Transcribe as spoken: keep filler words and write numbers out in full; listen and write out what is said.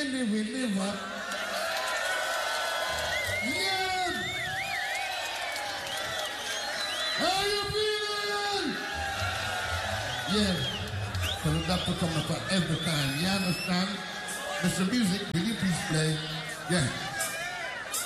really, we live up. Yeah! How you feeling? Yeah. Because the doctor coming for every kind. You understand? Mister Music, will you please play? Yeah.